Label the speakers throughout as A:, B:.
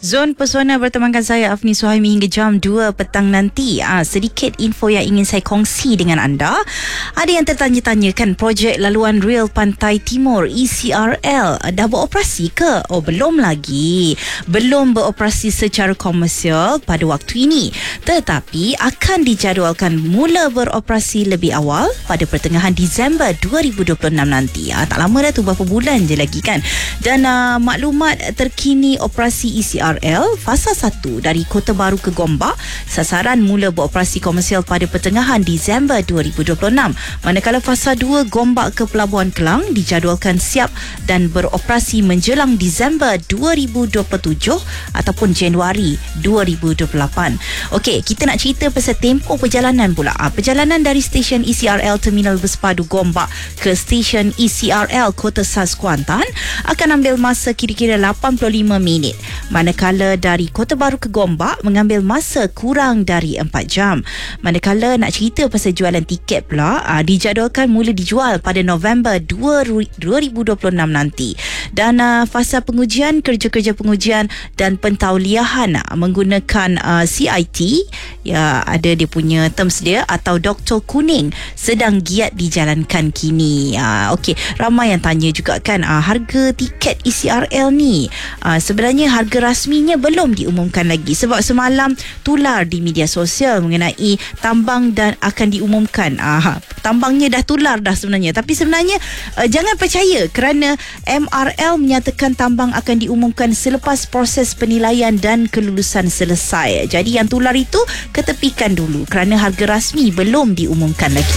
A: Zon Pesona bertemankan saya Afni Suhaimi hingga jam 2 petang nanti. Sedikit info yang ingin saya kongsi dengan anda. Ada yang tertanya-tanya kan, projek laluan rel Pantai Timur ECRL dah beroperasi ke? Oh, belum lagi. Belum beroperasi secara komersial pada waktu ini. Tetapi akan dijadualkan mula beroperasi lebih awal pada pertengahan Disember 2026 nanti. Tak lama dah tu, berapa bulan je lagi kan. Dan maklumat terkini operasi ECRL fasa 1 dari Kota Baru ke Gombak, sasaran mula beroperasi komersial pada pertengahan Disember 2026. Manakala fasa 2 Gombak ke Pelabuhan Kelang dijadualkan siap dan beroperasi menjelang Disember 2027 ataupun Januari 2028. Okey, kita nak cerita pasal tempoh perjalanan pula. Perjalanan dari stesen ECRL Terminal Bersepadu Gombak ke stesen ECRL Kota Sas Kuantan akan ambil masa kira-kira 85 minit. Manakala dari Kota Baru ke Gombak mengambil masa kurang dari 4 jam. Manakala nak cerita pasal jualan tiket pula, dijadualkan mula dijual pada November 2026 nanti. Dan fasa pengujian, kerja-kerja pengujian dan pentauliahan menggunakan CIT, ya, ada dia punya terms dia, atau Doktor Kuning sedang giat dijalankan kini. Okey, ramai yang tanya juga kan, harga tiket ECRL ni sebenarnya harga rasminya belum diumumkan lagi, sebab semalam tular di media sosial mengenai tambang dan akan diumumkan. Tambangnya dah tular dah sebenarnya, tapi sebenarnya jangan percaya kerana MRL menyatakan tambang akan diumumkan selepas proses penilaian dan kelulusan selesai. Jadi yang tular itu ketepikan dulu kerana harga rasmi belum diumumkan lagi.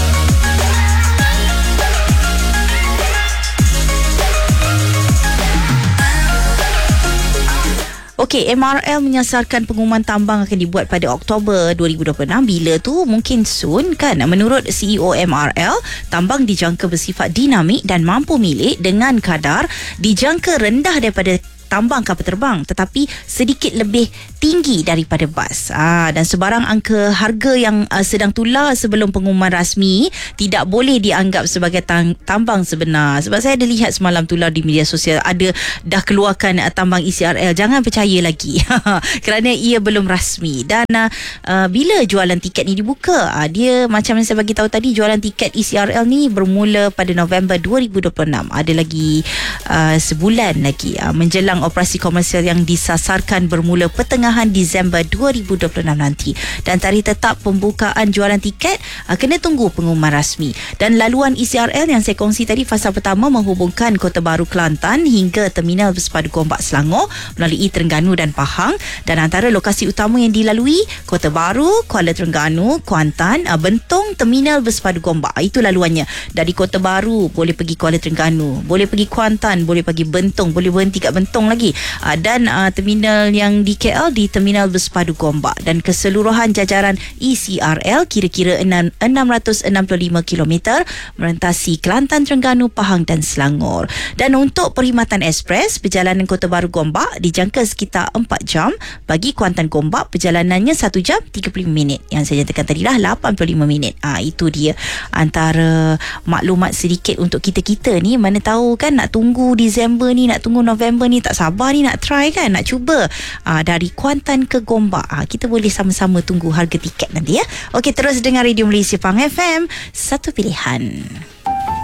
A: Okey, MRL menyasarkan pengumuman tambang akan dibuat pada Oktober 2026. Bila tu? Mungkin soon kan. Menurut CEO MRL, tambang dijangka bersifat dinamik dan mampu milik dengan kadar dijangka rendah daripada tambang kapal terbang, tetapi sedikit lebih tinggi daripada bas. Dan sebarang angka harga yang sedang tular sebelum pengumuman rasmi tidak boleh dianggap sebagai tambang sebenar. Sebab saya ada lihat semalam tular di media sosial, ada dah keluarkan tambang ECRL. Jangan percaya lagi kerana ia belum rasmi. Dan bila jualan tiket ni dibuka, dia macam yang saya bagi tahu tadi, jualan tiket ECRL ni bermula pada November 2026. Ada lagi sebulan lagi menjelang operasi komersial yang disasarkan bermula pertengahan Disember 2026 nanti. Dan tarikh tetap pembukaan jualan tiket kena tunggu pengumuman rasmi. Dan laluan ECRL yang saya kongsi tadi, fasa pertama menghubungkan Kota Baru Kelantan hingga Terminal Bersepadu Gombak Selangor melalui Terengganu dan Pahang. Dan antara lokasi utama yang dilalui Kota Baru, Kuala Terengganu, Kuantan, Bentong, Terminal Bersepadu Gombak. Itu laluannya. Dari Kota Baru boleh pergi Kuala Terengganu, boleh pergi Kuantan, boleh pergi Bentong, boleh berhenti kat Bentong lagi. Dan terminal yang di KL di Terminal Bersepadu Gombak. Dan keseluruhan jajaran ECRL kira-kira 665 km merentasi Kelantan, Terengganu, Pahang dan Selangor. Dan untuk perkhidmatan ekspres, perjalanan Kota Baru Gombak dijangka sekitar 4 jam. Bagi Kuantan Gombak, perjalanannya 1 jam 35 minit. Yang saya nyatakan tadi dah 85 minit. Itu dia antara maklumat sedikit untuk kita-kita ni. Mana tahu kan, nak tunggu Disember ni, nak tunggu November ni, tak sabar ni nak try kan, nak cuba dari Kuantan ke Gombak. Kita boleh sama-sama tunggu harga tiket nanti ya. Okey, terus dengar Radio Malaysia Pang FM, satu pilihan.